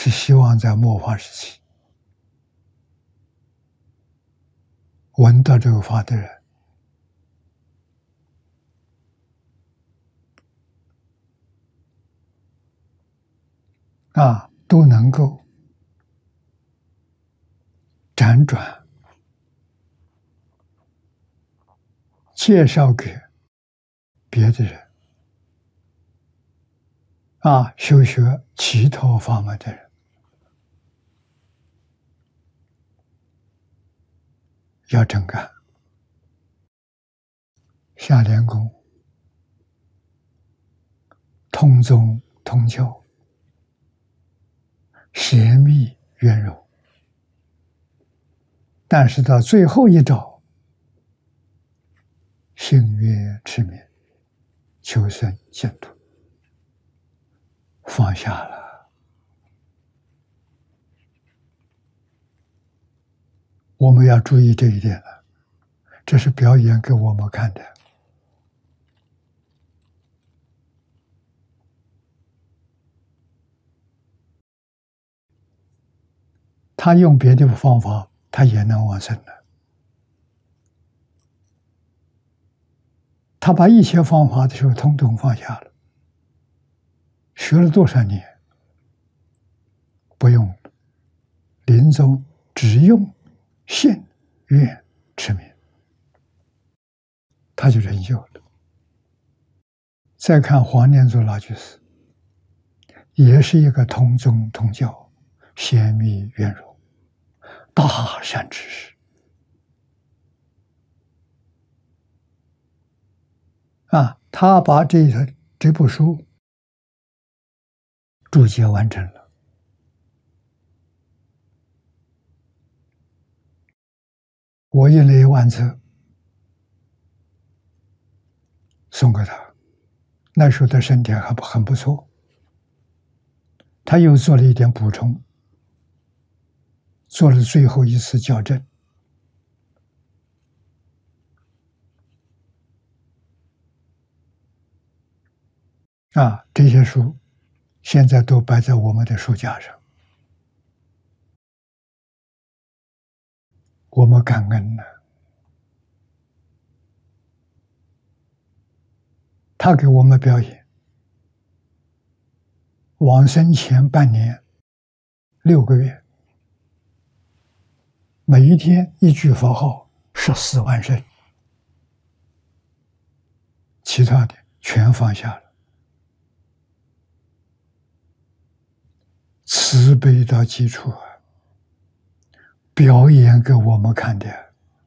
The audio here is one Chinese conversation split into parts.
是希望在末法时期闻到这个法的人都能够辗转介绍给别的人修学其他法门的人，要真干。下莲功通宗通教，邪密圆融，但是到最后一招，信愿持名，求生净土，放下了。我们要注意这一点了，这是表演给我们看的。他用别的方法，他也能往生的。他把一切方法的时候，统统放下了。学了多少年，不用了，临终只用信愿持名，他就成就了。再看黄念祖老居士，也是一个通宗通教，显密圆融，大善知识他把这部书注解完成了，我印了1万册送给他。那时候的身体还很不错，他又做了一点补充，做了最后一次校正。这些书现在都摆在我们的书架上，我们感恩呢。他给我们表演，往生前半年6个月，每一天一句佛号14万声，其他的全放下了，慈悲到基础表演给我们看的。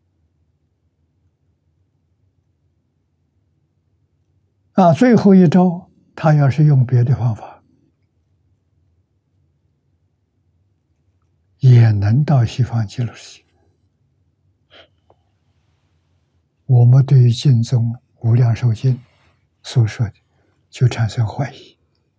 最后一招，他要是用别的方法，也能到西方极乐世界。我们对于经中无量寿经所说的，就产生怀疑。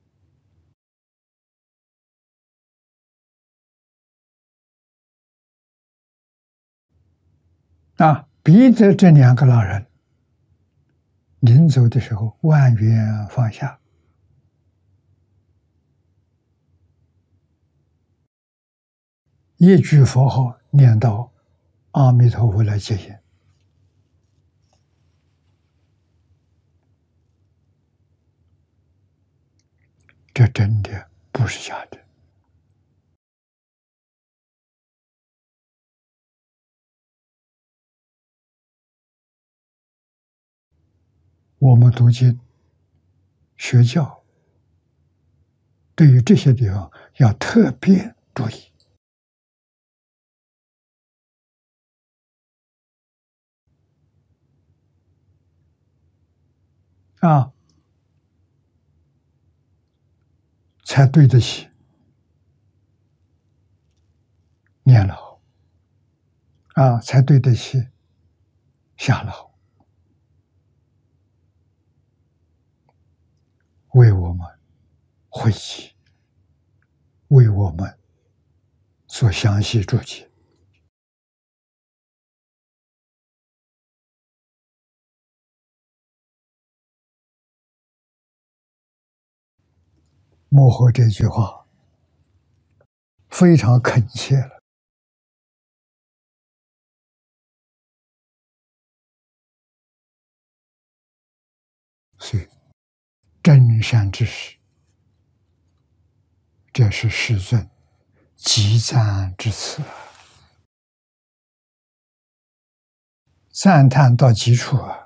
逼着这2个老人临走的时候，万缘放下，一句佛号念到阿弥陀佛来接引，这真的不是假的。我们读经学教，对于这些地方要特别注意。才对得起念老才对得起下老，为我们汇集，为我们做详细注解。幕后这句话非常恳切了。所以，真善之事，这是世尊极赞之词啊！赞叹到极处啊！